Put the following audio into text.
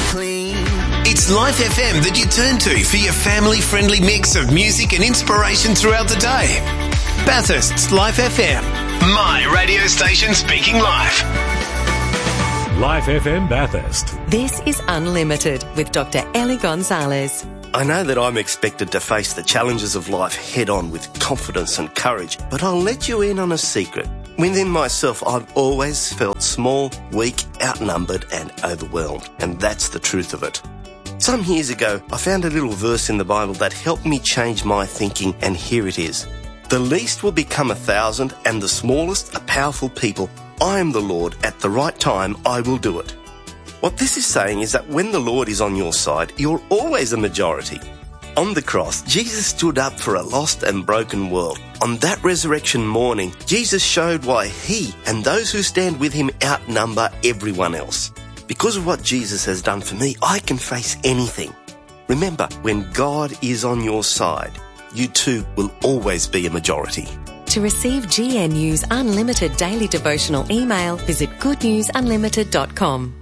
clean. It's Life FM that you turn to for your family-friendly mix of music and inspiration throughout the day. Bathurst's Life FM, my radio station speaking life. Life FM Bathurst. This is Unlimited with Dr. Ellie Gonzalez. I know that I'm expected to face the challenges of life head-on with confidence and courage, but I'll let you in on a secret. Within myself, I've always felt small, weak, outnumbered and overwhelmed, and that's the truth of it. Some years ago, I found a little verse in the Bible that helped me change my thinking, and here it is. The least will become 1,000, and the smallest a powerful people. I am the Lord, at the right time I will do it. What this is saying is that when the Lord is on your side, you're always a majority. On the cross, Jesus stood up for a lost and broken world. On that resurrection morning, Jesus showed why he and those who stand with him outnumber everyone else. Because of what Jesus has done for me, I can face anything. Remember, when God is on your side, you too will always be a majority. To receive GNU's Unlimited Daily Devotional email, visit goodnewsunlimited.com.